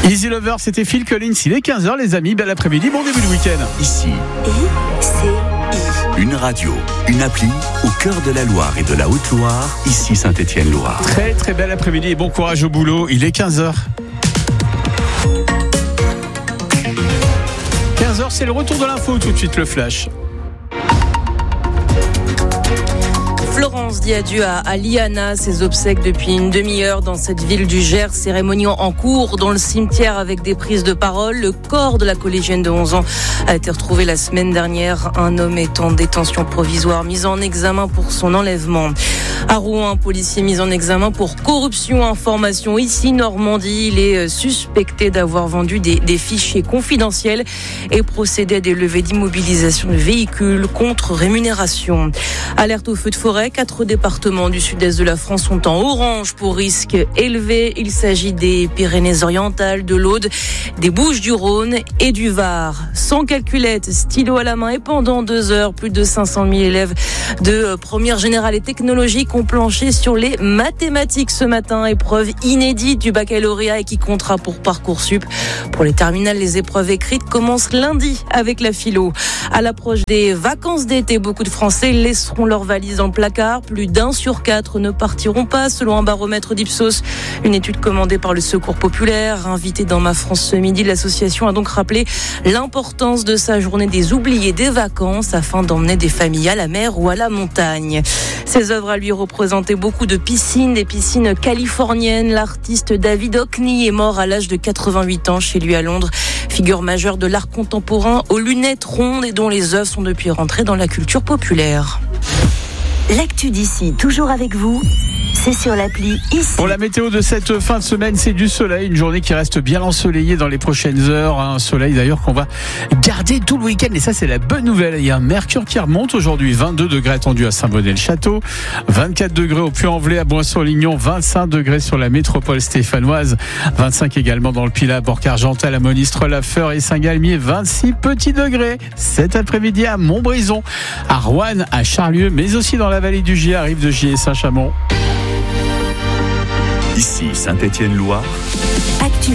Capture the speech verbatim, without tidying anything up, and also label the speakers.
Speaker 1: Easy Lover, c'était Phil Collins. Il est quinze heures, les amis. Bel après-midi, bon début de week-end.
Speaker 2: Ici,
Speaker 3: I C I.
Speaker 2: une radio, une appli au cœur de la Loire et de la Haute-Loire. Ici Saint-Étienne-Loire.
Speaker 1: Très très bel après-midi et bon courage au boulot. Il est quinze heures. quinze heures, c'est le retour de l'info. Tout de suite, le flash.
Speaker 4: Florence dit adieu à, à Liana, ses obsèques depuis une demi-heure dans cette ville du Gers, cérémonie en cours dans le cimetière avec des prises de parole. Le corps de la collégienne de onze ans a été retrouvé la semaine dernière. Un homme est en détention provisoire, mis en examen pour son enlèvement. À Rouen, un policier mis en examen pour corruption information. Ici, Normandie, il est suspecté d'avoir vendu des, des fichiers confidentiels et procédé à des levées d'immobilisation de véhicules contre rémunération. Alerte au feu de forêt. Quatre départements du sud-est de la France sont en orange pour risque élevé. Il s'agit des Pyrénées-Orientales, de l'Aude, des Bouches-du-Rhône et du Var. Sans calculette, stylo à la main et pendant deux heures, plus de cinq cent mille élèves de première générale et technologique ont planché sur les mathématiques ce matin. Épreuve inédite du baccalauréat et qui comptera pour Parcoursup. Pour les terminales, les épreuves écrites commencent lundi avec la philo. À l'approche des vacances d'été, beaucoup de Français laisseront leurs valises dans le placard. Plus d'un sur quatre ne partiront pas, selon un baromètre d'Ipsos. Une étude commandée par le Secours populaire. Invitée dans Ma France ce midi, l'association a donc rappelé l'importance de sa journée des oubliés des vacances afin d'emmener des familles à la mer ou à la montagne. Ses œuvres à lui représentaient beaucoup de piscines, des piscines californiennes. L'artiste David Hockney est mort à l'âge de quatre-vingt-huit ans chez lui à Londres. Figure majeure de l'art contemporain aux lunettes rondes et dont les œuvres sont depuis rentrées dans la culture populaire.
Speaker 3: L'actu d'ici, toujours avec vous, c'est sur l'appli Ici.
Speaker 1: Pour la météo de cette fin de semaine, c'est du soleil. Une journée qui reste bien ensoleillée dans les prochaines heures. Un soleil d'ailleurs qu'on va garder tout le week-end. Et ça, c'est la bonne nouvelle. Il y a un mercure qui remonte aujourd'hui. vingt-deux degrés attendus à Saint-Bonnet-le-Château. vingt-quatre degrés au Puy-en-Velay, à Bois-sur-Lignon. vingt-cinq degrés sur la métropole stéphanoise. vingt-cinq également dans le Pilat, Bourg-Argental, à Monistrol, à Feur et Saint-Galmier. vingt-six petits degrés cet après-midi à Montbrison, à Roanne, à Charlieu, mais aussi dans la vallée du Gier, rive de Gier et Saint-Chamond.
Speaker 2: Ici Saint-Étienne-Loire.
Speaker 3: Actu